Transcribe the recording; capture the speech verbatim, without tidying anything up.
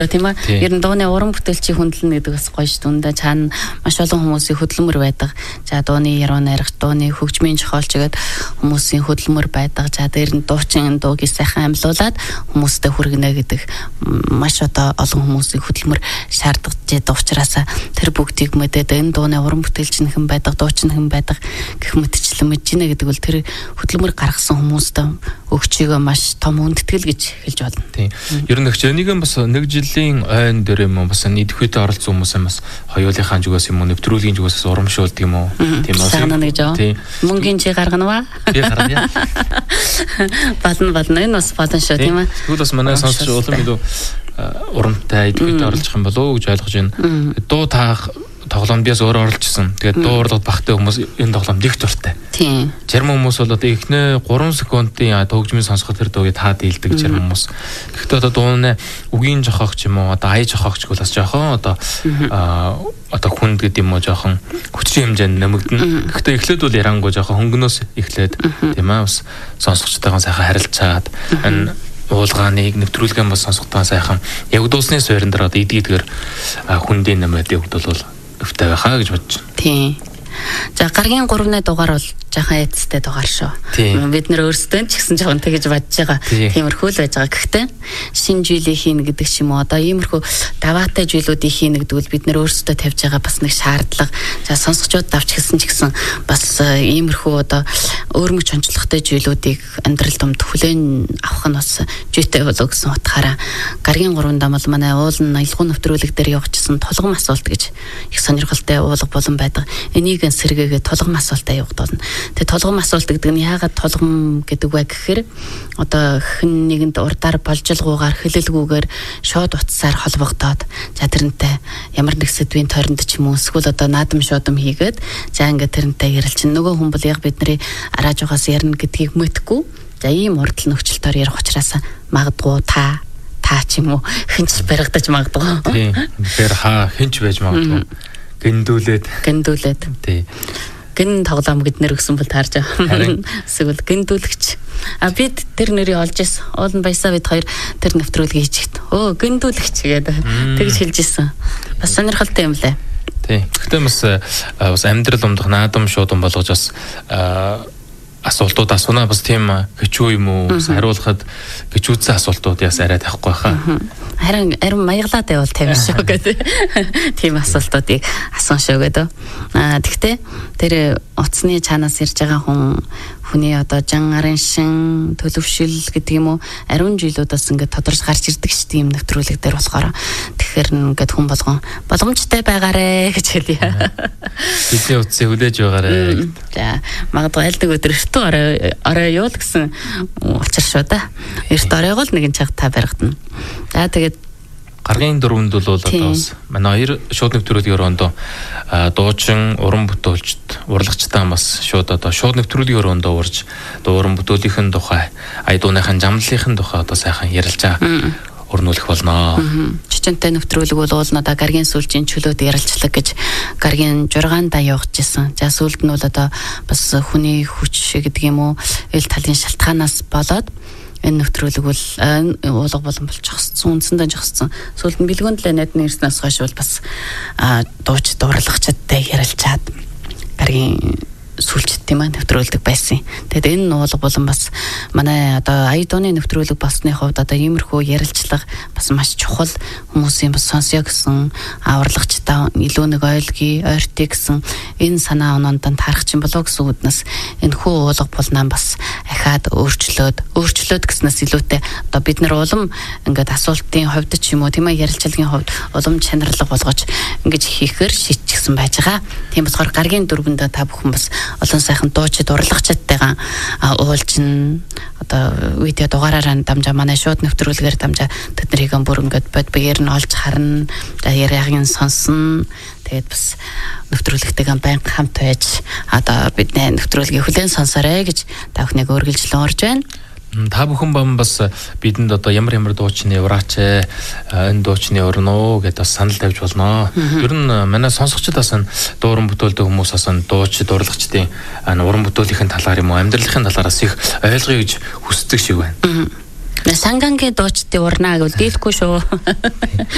тийм ээ. Ер нь дууны уран бүтээлчийн хүндлэн гэдэг бас гоё шүү дээ. Цаана маш олон хүмүүсийн хөдөлмөр байдаг. За дууны яруу найрагч, дууны хөгжмийн зохиолч гэдэг хүмүүсийн хөдөлмөр байдаг. За дээр нь дуучин дууг сайхан амьлуулад хүмүүстэй хүргэнэ гэдэг маш одоо олон хүмүүсийн хөдөлмөр шаарддаг учраас тэр бүгдийг мэдээд энэ дууны уран бүтээлч хэн байдаг, дуучин хэн байдаг гэх мэтчлэн мэдэж гинэ гэдэг бол тэр хөдөлмөр гаргасан хүмүүстээ өгчийгөө маш том үндэтгэл гэж хэлж байна. Тийм. Ер нь нэг бас нэг жилийн ойн дээр юм бас нийтхүйтэй оролцсон хүмүүс юм бас хоёулынхаа зүгээс юм уу нэвтрүүлгийн зүгээс урамшуулдаг юм уу? Тийм үү. Мөнгөний чи гаргана ба? Би гаргая. Болно болно энэ бас болно шүү тийм ээ. Тэгвэл бас манай сонсогч улам илүү урамтай нийтхүйтэй оролцох юм болов уу гэж ойлгож байна. Дуу таах тоглоомд биас өөрөө оролцсон. Тэгээд дуу урлаг багтай хүмүүс энэ тоглоомд их дуртай. Тийм. Зарим хүмүүс бол одоо эхнээ гурван секундын төгжмийн сонсоход тэр дуугийг таад ийлдэг зарим хүмүүс. Гэхдээ одоо дууны үгийн жохогч юм уу одоо ая жохогч бол бас жоохон одоо одоо хүнд гэдэг юм уу жоохон хүчний хэмжээнд нэмэгдэнэ. Гэхдээ эхлээд бол ярангуй жоохон хөнгөнөөс эхлээд тийм ээ бас сонсогчтойгоо сайхан харилцаад энэ уулгааныг нэвтрүүлгэн бас сонсохтаа сайхан яг дуусны суурин дээр одоо идэгдгээр хүндийн нэмээд явагдвал өвтэй байхаа гэж бодож байна. Тийм. За гаргийн гуравны дугаар бол жоохон эцтэй дугаар шүү. Бид нэр өөрсдөө ч гэсэн жоохон тэгэж бодож байгаа. Тиймэрхүү л байж байгаа. Гэхдээ шинэ жилийн хийнэ гэдэг ч юм уу одоо иймэрхүү даваатай жилүүдийн хийнэ гэдэг бол бид нэр өөрсдөө тавьж байгаа бас нэг шаардлага. За сонсогчдод давч хэлсэн ч гэсэн бас иймэрхүү одоо өөрмөч онцлогтой жилүүдийг амьдрал домд хүлээн авах нь бас жийтэй болов гэсэн утгаараа гаргийн гуравнд бол манай уулын аялгау нэвтрүүлэг дээр явуулчихсан толгом асуулт гэж их сонирхолтой уулга болон байдаг. Энийг сэргээгээ толгом асуултаа явуулна. Тэгээ толгом асуулт гэдэг нь яагаад толгом гэдэг вэ гэхээр одоо хэн нэгэнд урдаар болжилгуугаар хэлэлгүйгээр шууд утсаар холбогдоод за тэрнтэй ямар нэг сэдвийн тойронд ч юм уу эсвэл одоо наадам шуудам хийгээд за ингээд тэрнтэй ярилчин нөгөө хүн бол яг бидний арааж байгаас ярина гэдгийг мэдгүй за ийм урдл нөхцөлтөөр ярих учраас магадгүй та та ч юм уу хинч баригдаж магадгүй. Тийм. Тэгэхээр хаа хинч байж магадгүй. Гиндүүлээд гиндүүлээд тий гин тоглоом гэднэр өгсөн бол таарж байгаа. Эсвэл гиндүүлэгч. А бид тэр нэрийг олж ирсэн. Уулын баясаа бид хоёр тэр нэвтрүүлгийг хийчихт. Өө гиндүүлэгч гэдэг тэгж хэлж ирсэн. Бас сонирхолтой юм лээ. Тий. Гэхдээ бас бас амьдрал умдах наадам шуудам болгож бас асуултууд асуунаа бас тийм хэцүү юм уу хариулахад хэцүүцсэн асуултууд яс арай тахгүй хаа. Харин арим маяглаад байвал тавина шүү гэдэг. Тийм асуултуудыг асуун шүү гэдэг. Аа тэгтээ тэр утасны чанаас ирж байгаа хүн хүний одоо жан арын шин төлөвшил гэдэг юм уу ариун жилүүдээс ингээд тодорч гарч ирдэг шүү дээ юм нэвтрүүлэг дээр болохоор тэгэхээр ингээд хүн болгон боломжтой байгаарэ гэж хэлье. Бидний утсыг хүлээж байгаарэ. За магадгүй аль нэг өдөр эртөө орой орой юу л гэсэн учир шүү да. Эрт оройгоо л нэгэн цаг та баригдана. За тэгээд гаргийн дөрвөнд бол одоо бас манай хоёр шууд нэвтрүүлгийн өрөөндөө дуучин уран бүтээлчд урлагчтай бас шууд одоо шууд нэвтрүүлгийн өрөөндөө урж уран бүтээлийнхэн тухай ая дууныхын жамдлалынхын тухай одоо сайхан ярилцаа өрнүүлэх болно. Чичэнтэй нэвтрүүлэг бол уулнада гаргийн сүүлчийн чөлөөд ярилцлага гэж гаргийн жургаанда явуулж ирсэн. За сүүлд нь бол одоо бас хүний хүч гэдэг юм уу эл талын шалтгаанаас болоод энэ нэвтрүүлэг бол уулга болон болж зогссон үндсэндээ зогссон. Сүүлд нь бэлгүүнд л найдны ирснээс хойш бол бас дууч дурлагчдтай ярилцаад гаргийн сүлжит тийм ээ нэвтрүүлдэг байсан. Тэгэд энэ уулга болон бас манай одоо ая дууны нэвтрүүлэг болсны хувьд одоо иймэрхүү ярилцлага бас маш чухал хүмүүсийн бас сонсё гэсэн аварлагчтай илүү нэг ойлгий ойртыг гэсэн энэ санаа оноонд таарах чинь болоо гэсэн үднэс энэ хүү уулга болнаа бас ахаад өөрчлөөд өөрчлөөд гэснээс илүүтэй одоо бид нар улам ингээд асуултын хувьд ч юм уу тийм ээ ярилцлагын хувьд улам чанарлаг болгож ингэж хийхээр шийдчихсэн байж байгаа. Тийм болохоор гаргийн дөрвөнд та бүхэн бас олон сайхан дуучид урлагчдтайгаа уулзна. Одоо видео дугаараар дамжаа манай шууд нэвтрүүлгээр дамжаа тэднийг бүр ингээд бод биеэр нь олж харна. За яриагийн сонсно. Тэгээд бас нэвтрүүлэгтэйгээ байнга хамт байж одоо бидний нэвтрүүлгийг хүлээн сонсоорой гэж та бүхнийг өргөлжлөн орж байна. Та бүхэн бам бас бидэнд одоо ямар ямар дуучны ураач энэ дуучны өрнөө гэдээ санал тавьж болно. Ер нь манай сонсогчдод бас дууран бүтээлдэг хүмүүс бас дуучид урлагчдын уран бүтээлийнхэн талаар юм уу амьдралын талаараас их ойлгоё гэж хүсдэг шиг байна. Сангангийн дуучдын урнаа гэвэл дийлэхгүй шүү.